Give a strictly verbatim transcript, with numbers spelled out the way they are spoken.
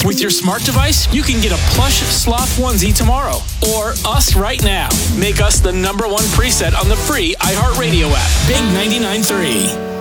With your smart device, you can get a plush sloth onesie tomorrow. Or us right now. Make us the number one preset on the free iHeartRadio app. Big ninety-nine point three.